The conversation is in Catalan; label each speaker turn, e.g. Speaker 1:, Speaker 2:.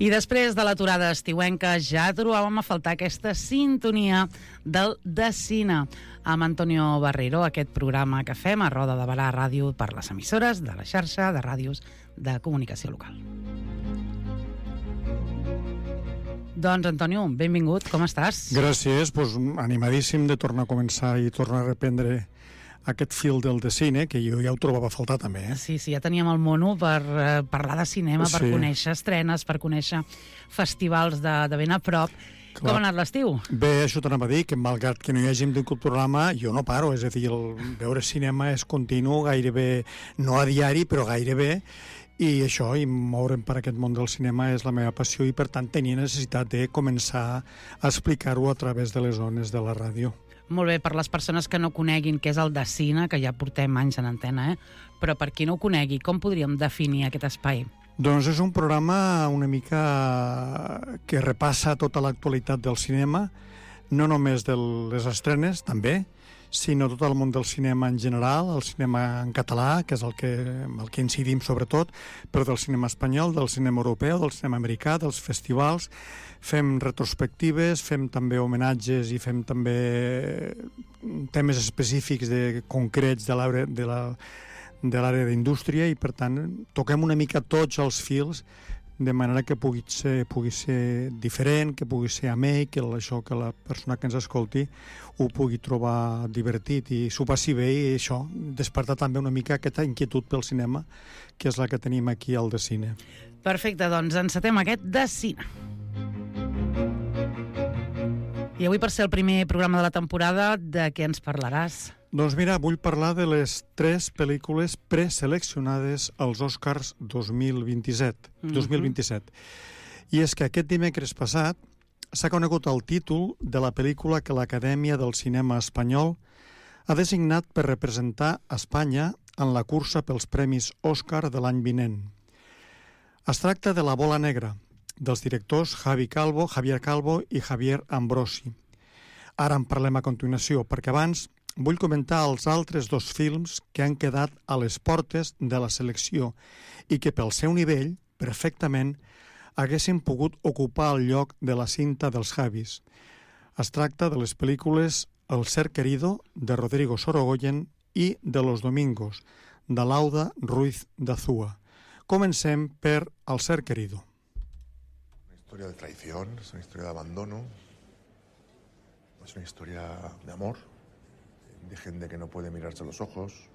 Speaker 1: I després de l'aturada estiuenca ja trobàvem a faltar aquesta sintonia del De Cine amb Antonio Barrero, aquest programa que fem a Roda de Barà Ràdio per les emissores de la xarxa de ràdios de comunicació local. Doncs, Antonio, benvingut, com estàs?
Speaker 2: Gràcies, animadíssim de tornar a començar i tornar a reprendre aquest fil del de cine, que jo ja ho trobava a faltar també.
Speaker 1: Sí, ja teníem el mono per parlar de cinema, per conèixer estrenes, per conèixer festivals de ben a prop. Clar. Com ha anat l'estiu?
Speaker 2: Bé, això t'anava a dir, que malgrat que no hi hagi tingut programa, jo no paro, és a dir, veure cinema és continu, gairebé, no a diari, però gairebé, i això, i moure'm per aquest món del cinema és la meva passió i per tant tenia necessitat de començar a explicar-ho a través de les ones de la ràdio.
Speaker 1: Molt bé, per les persones que no coneguin què és el De Cine, que ja portem anys en antena, però per qui no ho conegui, com podríem definir aquest espai?
Speaker 2: Doncs és un programa una mica que repassa tota l'actualitat del cinema, no només de les estrenes, també, sinó tot el món del cinema en general, el cinema en català, que és el que incidim sobretot, però del cinema espanyol, del cinema europeu, del cinema americà, dels festivals. Fem retrospectives, fem també homenatges i fem també temes específics concrets de l'àrea d'indústria i, per tant, toquem una mica tots els fils de manera que pugui ser diferent, que pugui ser amè, que la persona que ens escolti ho pugui trobar divertit i s'ho passi bé, i això, despertar també una mica aquesta inquietud pel cinema, que és la que tenim aquí al De Cine.
Speaker 1: Perfecte, doncs encetem aquest De Cine. I avui, per ser el primer programa de la temporada, de què ens parlaràs?
Speaker 2: Doncs mira, vull parlar de les 3 pel·lícules preseleccionades als Oscars 2027. I és que aquest dimecres passat s'ha conegut el títol de la pel·lícula que l'Acadèmia del Cinema Espanyol ha designat per representar Espanya en la cursa pels Premis Òscar de l'any vinent. Es tracta de La bola negra, dels directors Javier Calvo i Javier Ambrosi. Ara en parlem a continuació, perquè abans vull comentar els altres 2 films que han quedat a les portes de la selecció i que pel seu nivell, perfectament, haguessin pogut ocupar el lloc de la cinta dels Javis. Es tracta de les pel·lícules El ser querido, de Rodrigo Sorogoyen, i de Los Domingos, de Lauda Ruiz de Azúa. Comencem per El ser querido.
Speaker 3: Una historia de traición, es una historia de abandono, es una historia de amor, de gente que no puede mirarse a los ojos,